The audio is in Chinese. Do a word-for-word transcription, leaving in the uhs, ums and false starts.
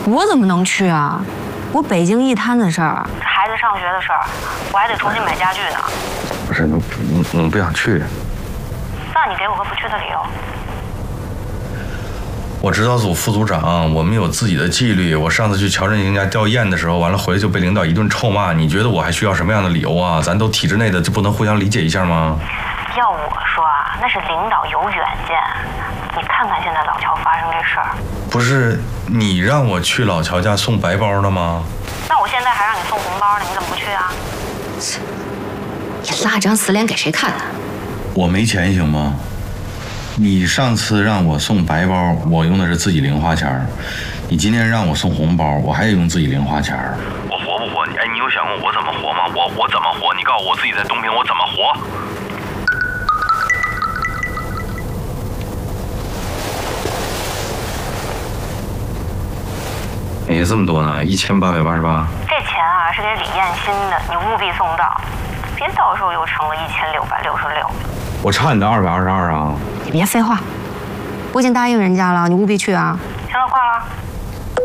我怎么能去啊？我北京一摊子事儿， 孩子上学的事儿，我还得重新买家具呢。 不是，我我我不想去。 那你给我个不去的理由。 我指导组副组长，我们有自己的纪律。我上次去乔振营家吊唁的时候，完了回来就被领导一顿臭骂。你觉得我还需要什么样的理由啊？咱都体制内的，就不能互相理解一下吗？ 要我说啊，那是领导有远见。你看看现在老乔发生这事儿。 不是你让我去老乔家送白包的吗？ 那我现在还让你送红包呢，你怎么不去啊？ 你拉张死脸给谁看呢？ 我没钱行吗？你上次让我送白包，我用的是自己零花钱。你今天让我送红包，我还得用自己零花钱。我活不活？你哎，你有想过我怎么活吗？我我怎么活？你告诉我，我自己在东平我怎么活？哎，这么多呢，一千八百八十八。 这钱啊是给李艳新的，你务必送到，别到时候又成了一千六百六十六。 我差你的二百二十二啊！ 你别废话，我已经答应人家了，你务必去啊！ 行了，挂了。